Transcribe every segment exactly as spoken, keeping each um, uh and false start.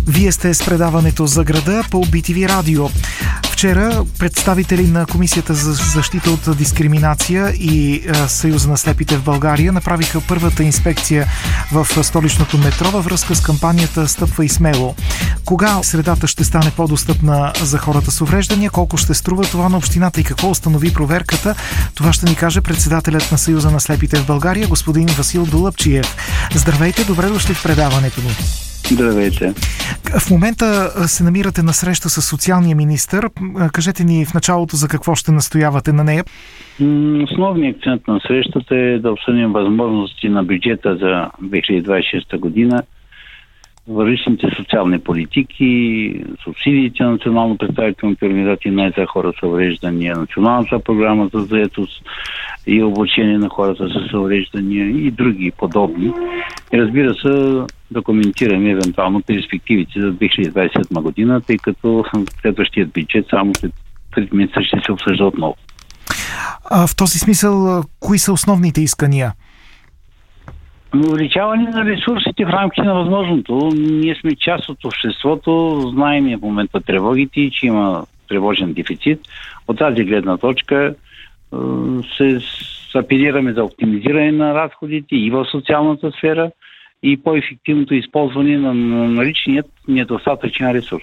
Вие сте с предаването за града по Би Ти Ви радио. Вчера представители на Комисията за защита от дискриминация и Съюза на слепите в България направиха първата инспекция в столичното метро във връзка с кампанията "Стъпвай смело". Кога средата ще стане по-достъпна за хората с увреждания, колко ще струва това на общината и какво установи проверката, това ще ни каже председателят на Съюза на слепите в България, господин Васил Долъпчиев. Здравейте, добре дошли в предаването ни. Здравейте. В момента се намирате на среща с социалния министър. Кажете ни в началото за какво ще настоявате на нея. Основният акцент на срещата е да обсъдим възможности на бюджета за две хиляди двадесет и шеста година, различните социални политики, субсидиите на национално представителните организации на за хора с увреждания, националната програма за заетост и обучение на хората с увреждания и други подобни. И разбира се, да коментираме евентуално перспективите за две хиляди двадесет и седма година, тъй като следващият бюджет само след три месеца ще се обсъжда отново. А в този смисъл, кои са основните искания? Увеличаване на ресурсите в рамките на възможното. Ние сме част от обществото, знаем в момента тревогите, че има тревожен дефицит. От тази гледна точка се апелираме за оптимизиране на разходите и в социалната сфера и по-ефективното използване на наличният недостатъчен ресурс.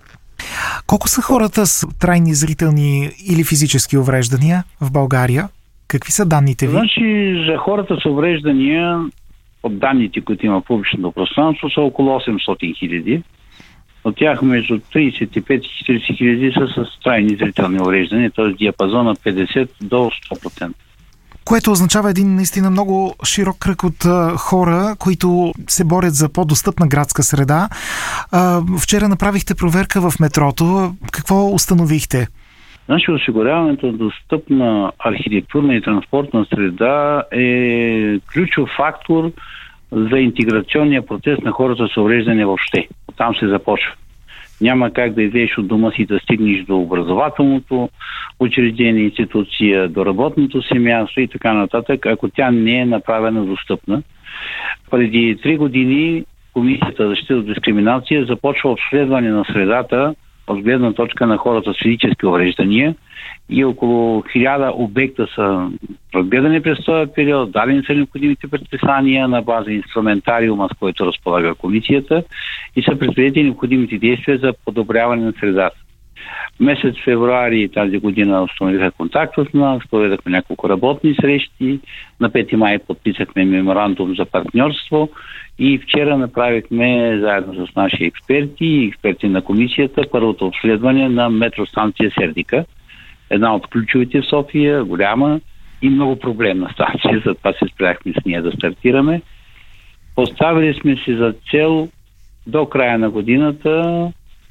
Колко са хората с трайни зрителни или физически увреждания в България? Какви са данните ви? Значи, за хората с увреждания, от данните, които има в публичното пространство, са около осемстотин хиляди. От тях между тридесет и пет и четиридесет хиляди са с трайни зрителни увреждания, т.е. диапазона петдесет до сто процента. Което означава един наистина много широк кръг от а, хора, които се борят за по-достъпна градска среда. А, вчера направихте проверка в метрото. Какво установихте? Значи осигуряването на достъпна архитектурна и транспортна среда е ключов фактор за интеграционния процес на хората с увреждане въобще. Оттам се започва. Няма как да излезеш от дома си да стигнеш до образователното учреждение, институция, до работното си място и така нататък, ако тя не е направена достъпна. Преди три години Комисията за защита от дискриминация започва обследване на средата от гледна точка на хората с физически увреждания и около хиляда обекта са разгледани през този период, дадени са необходимите предписания на база инструментариума, с който разполага комисията и са предприети необходимите действия за подобряване на средата. Месец февруари тази година установиха контакт с нас, проведахме няколко работни срещи, на пети май подписахме меморандум за партньорство и вчера направихме заедно с наши експерти и експерти на комисията първото обследване на метростанция Сердика. Една от ключовите в София, голяма и много проблемна станция, затова се спряхме с нея да стартираме. Поставили сме си за цел до края на годината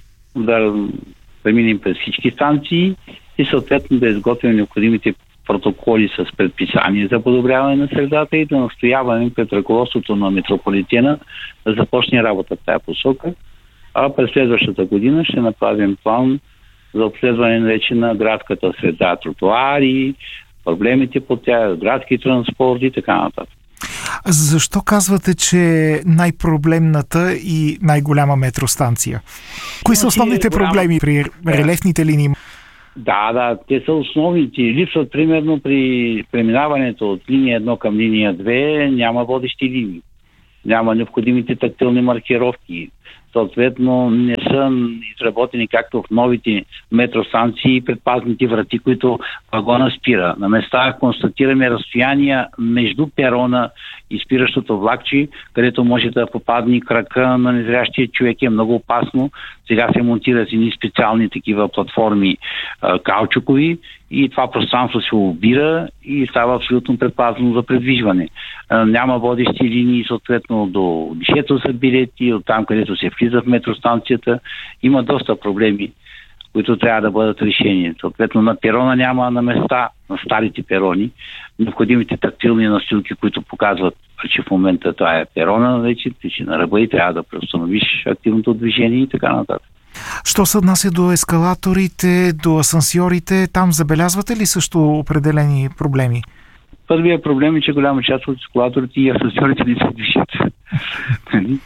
да преминем през всички станции и съответно да изготвим необходимите протоколи с предписания за подобряване на средата и да настояваме пред ръководството на метрополитена да започне работа в тази посока. А през следващата година ще направим план за обследване вече на градската среда, тротуари, проблемите по тях, градски транспорт и така нататък. Защо казвате, че е най-проблемната и най-голяма метростанция? Кои са основните голяма... проблеми при релефните линии? Да, да, те са основните. Липсват примерно при преминаването от линия едно към линия две, няма водещи линии. Няма необходимите тактилни маркировки. Съответно не са изработени както в новите метростанции предпазните врати, които вагона спира. На места констатираме разстояния между перона и спиращото влакче, където може да попадне крака на незрящия човек, е много опасно. Сега се монтират едни специални такива платформи каучукови и това пространство се обира и става абсолютно предпазно за предвижване. Няма водещи линии, съответно до гишето за билети, от там където се влиза в метростанцията. Има доста проблеми, които трябва да бъдат решени. Съответно на перона няма на места, на старите перони, необходимите тактилни настилки, които показват, че в момента това е перона, вече течи на ръба и трябва да преустановиш активното движение и така нататък. Що се отнася до ескалаторите, до асансьорите, там забелязвате ли също определени проблеми? Първият проблем е, че голяма част от ескалаторите и асансьорите не се движат.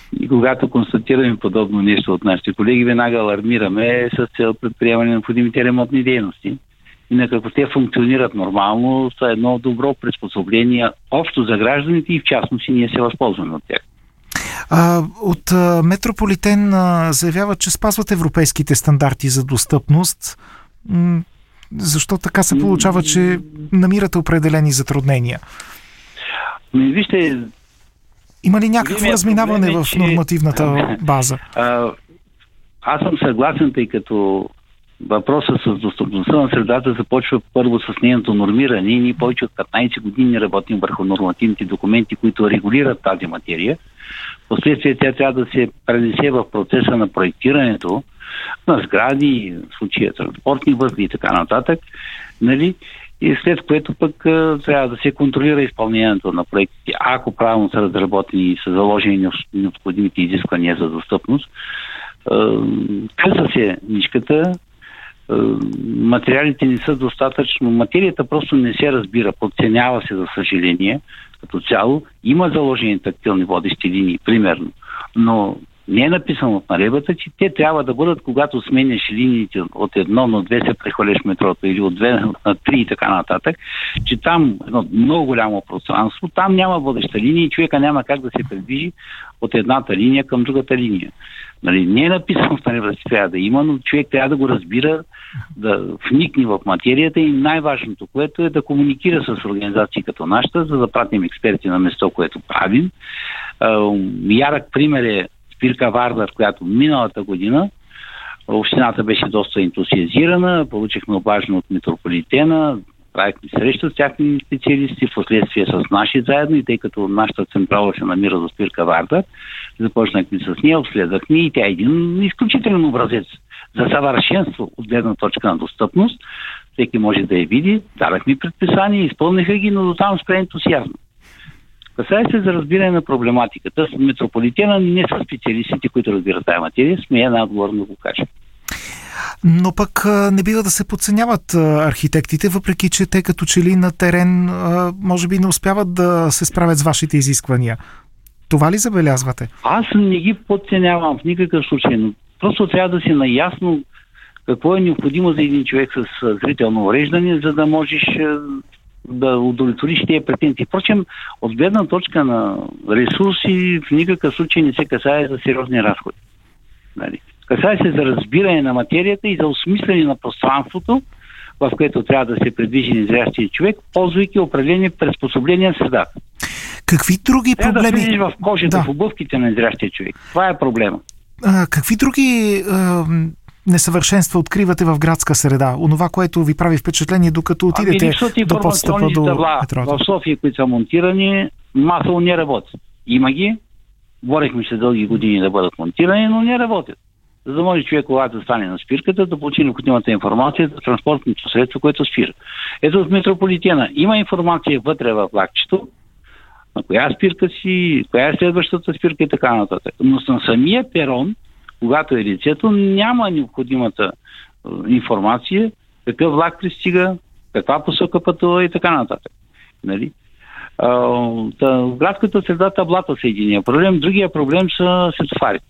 И когато констатираме подобно нещо от нашите колеги, веднага алармираме с цел предприемане на необходимите ремонтни дейности. И ако те функционират нормално, са едно добро приспособление общо за гражданите и в частност и ние се възползваме от тях. А, от а, Метрополитен а, заявява, че спазват европейските стандарти за достъпност. М- защо така се получава, че намирате определени затруднения? Ами, вижте, има ли някакво разминаване е, в нормативната база? А, аз съм съгласен, тъй като въпросът с достъпността на средата започва първо с нейното нормиране. Ние повече от петнайсет години работим върху нормативните документи, които регулират тази материя. Впоследствие тя трябва да се пренесе в процеса на проектирането на сгради, в случая транспортни възли и така нататък. Нали? И след което пък а, трябва да се контролира изпълнението на проектите, ако правилно са разработени и са заложени необходимите изисквания за достъпност. Къса се нишката, материалите не са достатъчно, материята просто не се разбира, подценява се, за съжаление, като цяло. Има заложени тактилни водещи линии, примерно, но не е написано в наредбата, че те трябва да бъдат, когато сменяш линиите от едно на две се прехвърляш метрото или от две на три и така нататък, че там едно много голямо пространство, там няма водеща линия и човека няма как да се придвижи от едната линия към другата линия. Нали, не е написано в наредбата, че трябва да има, но човек трябва да го разбира, да вникне в материята и най-важното, което е да комуникира с организации като нашата, за да пратим експерти на место, което правим. Ярък пример е спирка Вардар, която миналата година общината беше доста ентусиазирана, получихме обаждане от Метрополитена, правихме среща с тяхни специалисти, в последствие с наши заедно, и тъй като нашата централа се намира за спирка Вардар, започнахме с нея, обследвахме и тя е един изключителен образец за съвършенство от гледна точка на достъпност. Всеки може да я види, дадахме предписания, изпълниха ги, но до там спре ентусиазма. Касае се за разбиране на проблематиката. С Метрополитена не са специалистите, които разбират тази материя, смея най-отговорно да го кажа. Но пък не бива да се подценяват архитектите, въпреки че те като че ли на терен може би не успяват да се справят с вашите изисквания. Това ли забелязвате? Аз не ги подценявам в никакъв случай, но просто трябва да си наясно какво е необходимо за един човек с зрително увреждане, за да можеш да удовлетвориш тези претенции. Впрочем, от гледна точка на ресурси в никакъв случай не се касае за сериозни разходи. Нали? Касае се за разбиране на материята и за осмислене на пространството, в което трябва да се предвижи незрящия човек, ползвайки определени приспособления в средата. Какви други трябва проблеми... Трябва да влезеш в кожата, да. в обувките на незрящия човек. Това е проблема. А, какви други а, несъвършенства откривате в градска среда? Онова, което ви прави впечатление, докато отидете ами, до подстъпа до метрото? В София, които са монтирани, масово не работят. Има ги, борехме се дълги години да бъдат монтирани, но не работят. За да може човек, когато да стане на спирката, да получи необходимата информация за транспортното средство, което спира. Ето в Метрополитена има информация вътре в влакчето, на коя спирка си, коя е следващата спирка и така нататък. Но на самия перон, когато е лицето, няма необходимата е, информация, какъв влак пристига, каква посока пътува и така нататък. Нали? А, в градската среда таблата са единия проблем, другия проблем са светофарите.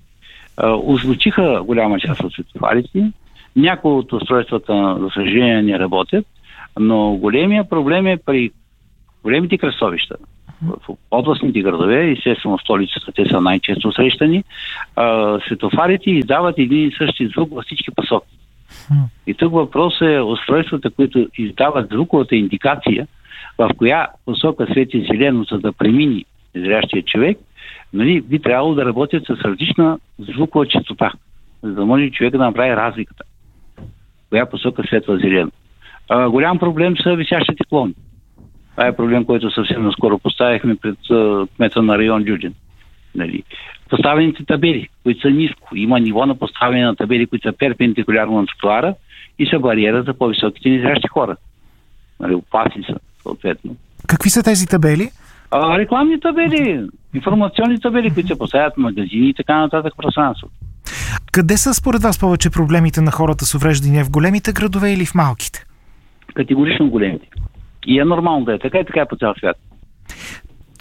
Озвучиха голяма част от светофарите, някои от устройствата, за съжаление, не работят, но големия проблем е при големите кръстовища. В областните градове, естествено в столицата, те са най-често срещани, а, светофарите издават един и същи звук във всички посоки. И тук въпрос е устройствата, които издават звуковата индикация, в коя посока свети зелено, за да премини зрящия човек, нали, би трябвало да работят с различна звукова честота, за да може човек да направи разликата. Коя посока светва зелено. А, голям проблем са висящите клони. Това е проблем, който съвсем наскоро поставихме пред кмета на район Люджин. Нали. Поставените табели, които са ниско. Има ниво на поставяне на табели, които са перпендикулярно на тротуара и са бариера за по-високите незрящи хора. Нали, опасни са, съответно. Какви са тези табели? А, рекламни табели, информационни табели, които се поставят в магазини и така нататък в пространството. Къде са според вас повече проблемите на хората с увреждания? В големите градове или в малките? Категорично големите. И е нормално да е така и така е по цял свят.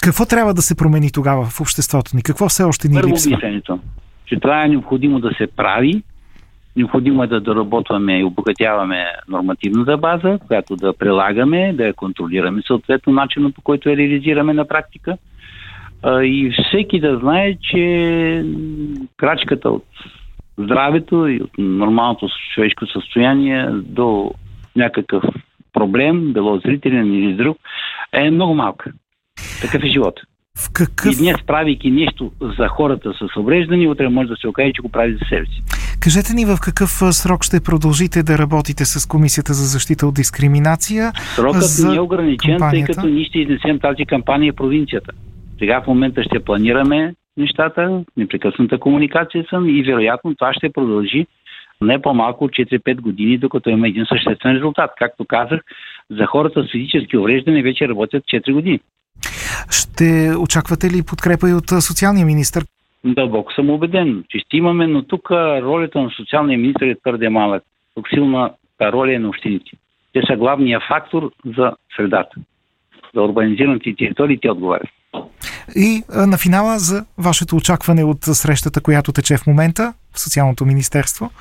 Какво трябва да се промени тогава в обществото ни? Какво все още ни Първо липсва? мисленето, че това е необходимо да се прави, необходимо е да доработваме и обогатяваме нормативната база, която да прилагаме, да я контролираме съответно начинът, по който я реализираме на практика. И всеки да знае, че крачката от здравето и от нормалното човешко състояние до някакъв проблем, било зрителен или друг, е много малка. Такъв е живот. В какъв... И днес, правейки нещо за хората с увреждания, утре може да се окаже, че го прави за себе си. Кажете ни в какъв срок ще продължите да работите с Комисията за защита от дискриминация? Срокът не е ограничен, кампанията? Тъй като ние ще изнесем тази кампания в провинцията. Сега в момента ще планираме нещата, непрекъсната комуникация съм и вероятно това ще продължи не по-малко от четири-пет години, докато има един съществен резултат. Както казах, за хората с физически увреждания вече работят четири години. Ще очаквате ли подкрепа и от социалния министър? Дълбоко съм убеден, че ще имаме, но тук ролята на социалния министър е твърде малък. Тук силната роля е на общините. Те са главният фактор за средата. За урбанизираните територии те отговарят. И а, на финала за вашето очакване от срещата, която тече в момента в Социалното министерство?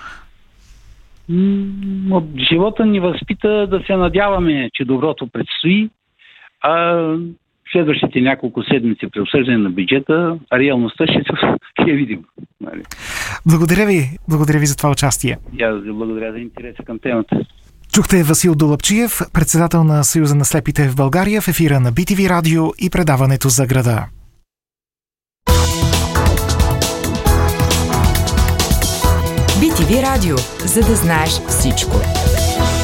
М- живота ни възпита да се надяваме, че доброто предстои, а следващите няколко седмици при обсъждане на бюджета, а реалността ще, ще я видим. Нали? Благодаря ви. Благодаря ви за това участие. И аз ви благодаря за интереса към темата. Чухте Васил Долъпчиев, председател на Съюза на слепите в България, в ефира на Би Ти Ви Радио и предаването За града. Би Ти Ви Радио, за да знаеш всичко.